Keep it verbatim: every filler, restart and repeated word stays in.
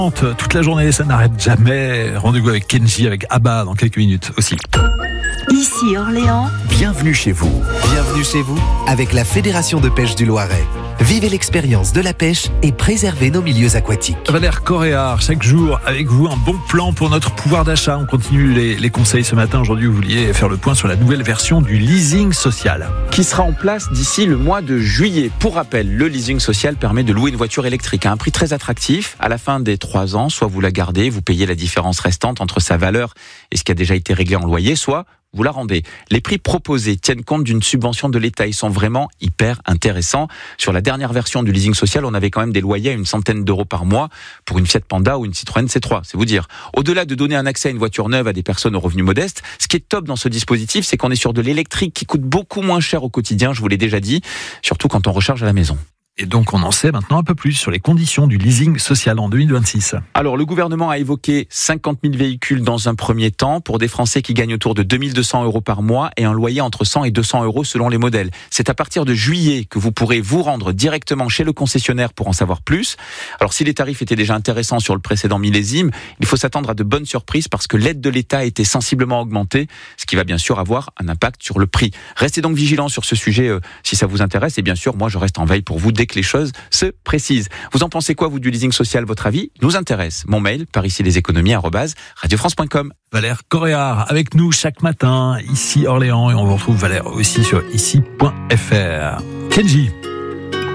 Toute la journée, ça n'arrête jamais. Rendez-vous avec Kenji, avec Abba dans quelques minutes aussi. Ici Orléans. Bienvenue chez vous. Bienvenue chez vous avec la Fédération de pêche du Loiret. Vivez l'expérience de la pêche et préservez nos milieux aquatiques. Valère Coréard, chaque jour avec vous, un bon plan pour notre pouvoir d'achat. On continue les, les conseils ce matin. Aujourd'hui, vous vouliez faire le point sur la nouvelle version du leasing social, qui sera en place d'ici le mois de juillet. Pour rappel, le leasing social permet de louer une voiture électrique à un prix très attractif. À la fin des trois ans, soit vous la gardez, vous payez la différence restante entre sa valeur et ce qui a déjà été réglé en loyer, soit vous la rendez. Les prix proposés tiennent compte d'une subvention de l'État. Ils sont vraiment hyper intéressants. Sur la dernière version du leasing social, on avait quand même des loyers à une centaine d'euros par mois pour une Fiat Panda ou une Citroën C trois, c'est vous dire. Au-delà de donner un accès à une voiture neuve à des personnes aux revenus modestes, ce qui est top dans ce dispositif, c'est qu'on est sur de l'électrique qui coûte beaucoup moins cher au quotidien, je vous l'ai déjà dit, surtout quand on recharge à la maison. Et donc, on en sait maintenant un peu plus sur les conditions du leasing social en deux mille vingt-six. Alors, le gouvernement a évoqué cinquante mille véhicules dans un premier temps pour des Français qui gagnent autour de deux mille deux cents euros par mois et un loyer entre cent et deux cents euros selon les modèles. C'est à partir de juillet que vous pourrez vous rendre directement chez le concessionnaire pour en savoir plus. Alors, si les tarifs étaient déjà intéressants sur le précédent millésime, il faut s'attendre à de bonnes surprises parce que l'aide de l'État a été sensiblement augmentée, ce qui va bien sûr avoir un impact sur le prix. Restez donc vigilants sur ce sujet euh, si ça vous intéresse. Et bien sûr, moi, je reste en veille pour vous dès que les choses se précisent. Vous en pensez quoi, vous, du leasing social? Votre avis nous intéresse. Mon mail, par ici les économies, arobase radiofrance point com. Valère Coréard avec nous chaque matin, ici Orléans, et on vous retrouve Valère aussi sur ici point f r. Kenji.